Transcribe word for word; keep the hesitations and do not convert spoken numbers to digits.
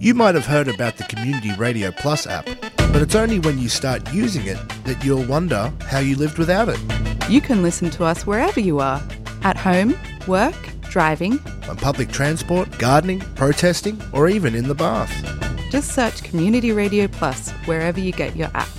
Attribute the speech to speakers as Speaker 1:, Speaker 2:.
Speaker 1: You might have heard about the Community Radio Plus app, but it's only when you start using it that you'll wonder how you lived without it.
Speaker 2: You can listen to us wherever you are, at home, work, driving,
Speaker 1: on public transport, gardening, protesting, or even in the bath.
Speaker 2: Just search Community Radio Plus wherever you get your apps.